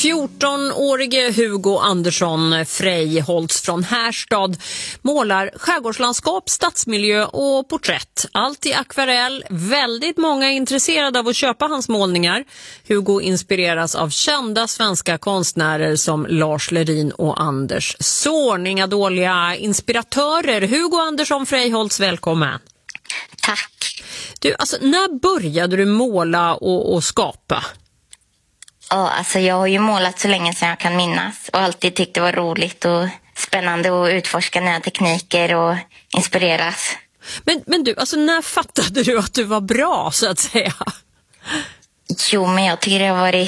14-årige Hugo Andersson Frejholtz från Härstad målar skärgårdslandskap, stadsmiljö och porträtt. Allt i akvarell. Väldigt många är intresserade av att köpa hans målningar. Hugo inspireras av kända svenska konstnärer som Lars Lerin och Anders Zorn. Inga dåliga inspiratörer. Hugo Andersson Frejholtz, välkommen. Tack. Du, alltså, när började du måla och skapa? Ja, alltså jag har ju målat så länge sedan jag kan minnas och alltid tyckt det var roligt och spännande att utforska nya tekniker och inspireras. Men du, alltså när fattade du att du var bra, så att säga? Jo, men jag tycker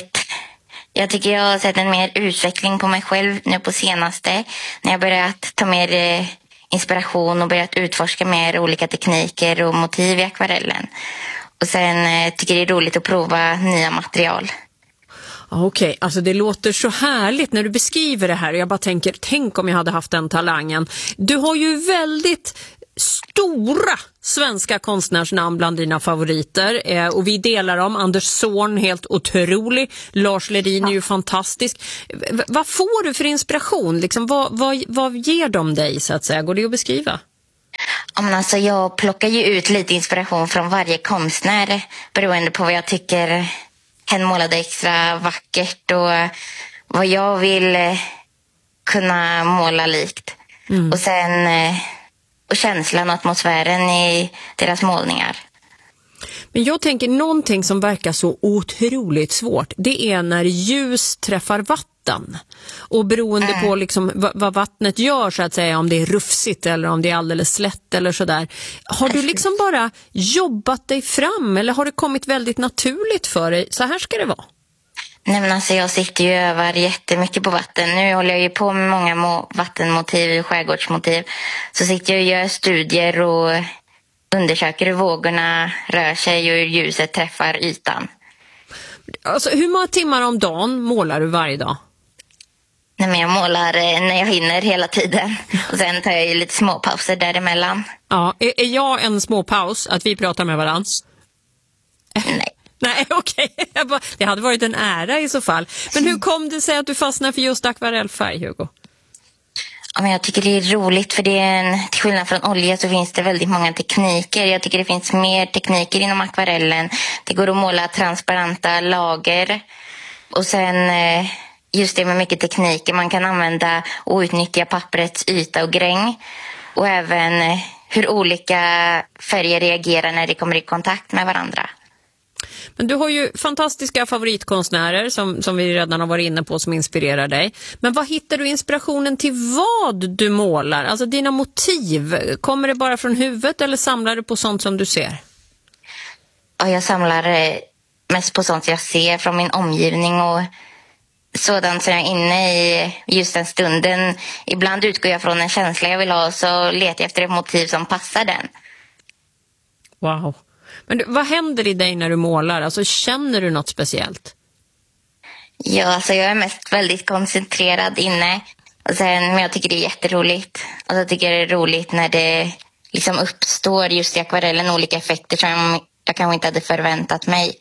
jag har sett en mer utveckling på mig själv nu på senaste. När jag börjat ta mer inspiration och börjat utforska mer olika tekniker och motiv i akvarellen. Och sen tycker jag det är roligt att prova nya material. Okej, alltså det låter så härligt när du beskriver det här. Jag bara tänker, tänk om jag hade haft den talangen. Du har ju väldigt stora svenska konstnärsnamn bland dina favoriter. Och vi delar dem. Anders Zorn, helt otrolig. Lars Lerin är ju fantastisk. Vad får du för inspiration? Liksom, vad ger de dig, så att säga? Går det att beskriva? Ja, men alltså jag plockar ju ut lite inspiration från varje konstnär beroende på vad jag tycker hen målade extra vackert och vad jag vill kunna måla likt. Och sen och känslan och atmosfären i deras målningar. Men jag tänker någonting som verkar så otroligt svårt. Det är när ljus träffar vatten. Och beroende på liksom vad vattnet gör, så att säga, om det är rufsigt eller om det är alldeles slätt eller sådär. Har du liksom bara jobbat dig fram eller har det kommit väldigt naturligt för dig? Så här ska det vara. Nej, men alltså jag sitter ju och övar jättemycket på vatten. Nu håller jag ju på med många vattenmotiv och skärgårdsmotiv. Så sitter jag och gör studier och undersöker hur vågorna rör sig och hur ljuset träffar ytan. Alltså, hur många timmar om dagen målar du varje dag? Nej, men jag målar när jag hinner hela tiden. Och sen tar jag ju lite småpauser däremellan. Ja, är jag en småpaus att vi pratar med varandra? Nej. Nej, okej. Det hade varit en ära i så fall. Men hur kom det sig att du fastnade för just akvarellfärg, Hugo? Ja, men jag tycker det är roligt för till skillnad från olja så finns det väldigt många tekniker. Jag tycker det finns mer tekniker inom akvarellen. Det går att måla transparenta lager. Och sen just det med mycket tekniker. Man kan använda och utnyttja papperets yta och gräng. Och även hur olika färger reagerar när de kommer i kontakt med varandra. Men du har ju fantastiska favoritkonstnärer som vi redan har varit inne på som inspirerar dig. Men vad hittar du inspirationen till vad du målar? Alltså dina motiv, kommer det bara från huvudet eller samlar du på sånt som du ser? Ja, jag samlar mest på sånt jag ser från min omgivning och sådant som jag är inne i just den stunden. Ibland utgår jag från en känsla jag vill ha och så letar jag efter ett motiv som passar den. Wow. Men vad händer i dig när du målar? Alltså, känner du något speciellt? Ja, alltså jag är mest väldigt koncentrerad inne. Men jag tycker det är jätteroligt. Och så tycker jag det är roligt när det liksom uppstår just i akvarellen olika effekter som jag kanske inte hade förväntat mig.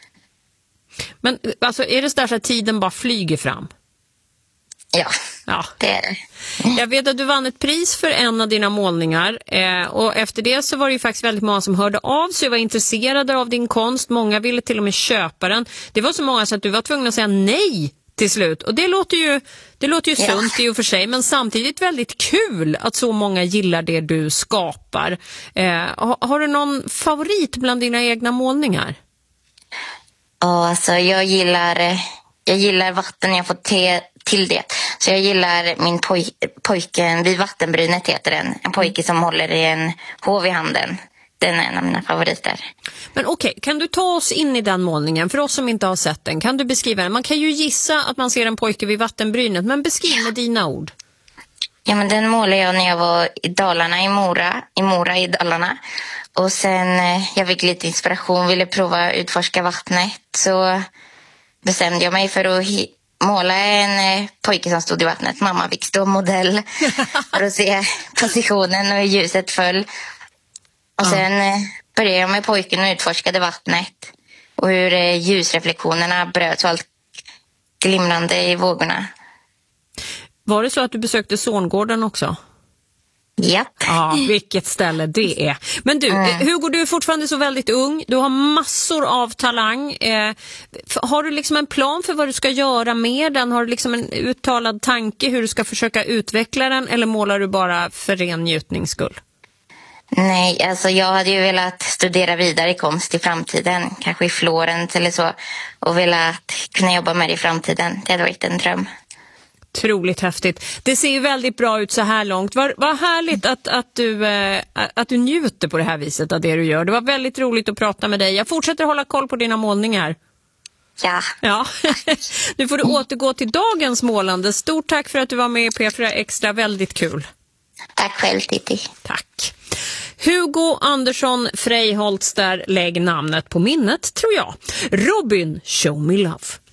Men alltså, är det så att tiden bara flyger fram? Ja, det är det. Jag vet att du vann ett pris för en av dina målningar och efter det så var det ju faktiskt väldigt många som hörde av sig och var intresserade av din konst. Många ville till och med köpa den. Det var så många så att du var tvungen att säga nej till slut. Och det låter ju sunt i och för sig, men samtidigt väldigt kul att så många gillar det du skapar. Har du någon favorit bland dina egna målningar? Ja, alltså jag gillar vatten jag får till det. Så jag gillar min pojken vid vattenbrynet heter den. En pojke som håller i en hov i handen. Den är en av mina favoriter. Men okej, kan du ta oss in i den målningen? För oss som inte har sett den, kan du beskriva den? Man kan ju gissa att man ser en pojke vid vattenbrynet, men beskriv med dina ord. Ja, men den målade jag när jag var i Dalarna, i Mora i Dalarna. Och sen jag fick lite inspiration, ville prova utforska vattnet. Så bestämde jag mig för att måla en pojke som stod i vattnet. Mamma fick stå modell för att se positionen och hur ljuset föll. Och sen började jag med pojken och utforskade vattnet. Och hur ljusreflektionerna bröts och allt glimrande i vågorna. Var det så att du besökte Zorngården också? Japp. Ja, vilket ställe det är. Men du, Hugo, du är fortfarande så väldigt ung. Du har massor av talang. Har du liksom en plan för vad du ska göra med den? Har du liksom en uttalad tanke hur du ska försöka utveckla den? Eller målar du bara för ren njutnings skull? Nej, alltså jag hade ju velat studera vidare i konst i framtiden. Kanske i Florens eller så. Och velat kunna jobba med det i framtiden. Det hade varit en dröm. Otroligt häftigt. Det ser ju väldigt bra ut så här långt. Vad härligt att du njuter på det här viset av det du gör. Det var väldigt roligt att prata med dig. Jag fortsätter hålla koll på dina målningar. Ja. Nu får du återgå till dagens målande. Stort tack för att du var med i P4 Extra. Väldigt kul. Tack själv, Titti. Tack. Hugo Andersson Freiholtz, där lägg namnet på minnet, tror jag. Robin, Show Me Love.